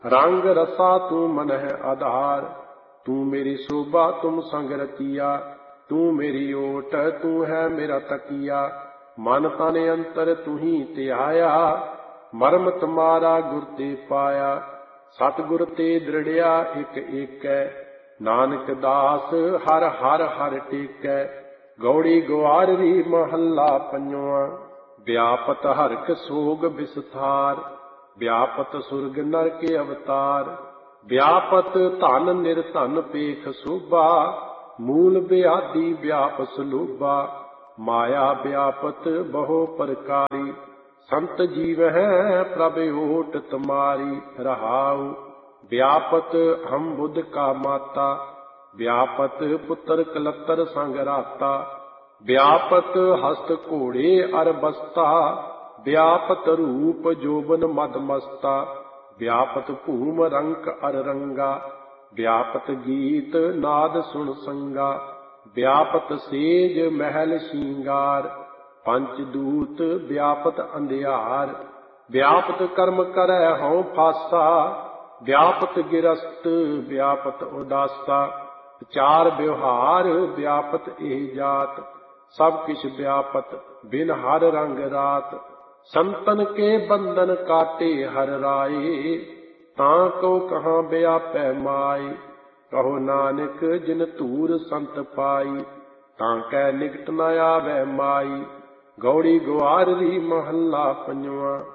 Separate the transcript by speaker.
Speaker 1: रंग रसा तू मन है आधार, तू मेरी शोभा तुम संग रचिया। तू मेरी ओट तू है मेरा तकिया, मन तन अंतर तू ही ते आया। मरम तुम्हारा गुर ते पाया, सतगुर ते दृढ़िया एक एकै। नानक दास हर हर हर टेकै, गौड़ी गुआररी महला पंजवां। व्यापत हरख सोग विस्तार, व्यापत सुरग नरक अवतार। व्यापत धन निर्धन पेख शोभा, मूल ब्याधि व्याप सलोभा। माया व्यापत बहु प्रकारी, संत जीव है प्रभ ओट तुम्हारी। रहाउ व्यापत हम बुद्ध का माता, व्यापत पुत्र कलतर संग राता। व्यापत हस्त घोड़े अर बस्ता, व्यापत रूप जोबन मद मस्ता। व्यापत भूम रंक अर रंगा, व्यापत गीत नाद सुन संगा। व्यापत सेज महल श्रृंगार, पंचदूत व्यापत अंधियार। व्यापत कर्म करै हਉ फासा, व्यापत गिरस्त व्यापत उदासा। चार व्यवहार व्यापत एह जात, सब किछ व्यापत बिन हर रंग रात। संतन के बंधन काटे हर राए, ताको कहाँ व्यापै माय। कहो नानक जिन धूर संत पाई, ताकै निकट न आवै माई। गौड़ी गुआररी महला पंजवां।